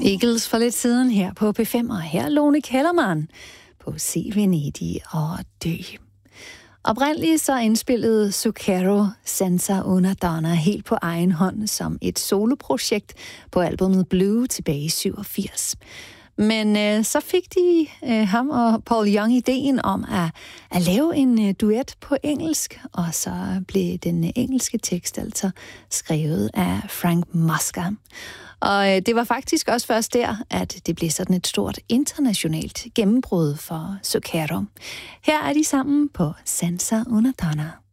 Eagles for lidt siden her på P5, og her Lone Kellermann på Se Venedig og dø. Oprindeligt så indspillede Zucchero Senza una Donna helt på egen hånd som et soloprojekt på albumet Blue tilbage i 87. Men så fik de ham og Paul Young ideen om at lave en duet på engelsk, og så blev den engelske tekst altså skrevet af Frank Musker. Og det var faktisk også først der, at det blev sådan et stort internationalt gennembrud for Zucchero. Her er de sammen på Senza una Donna.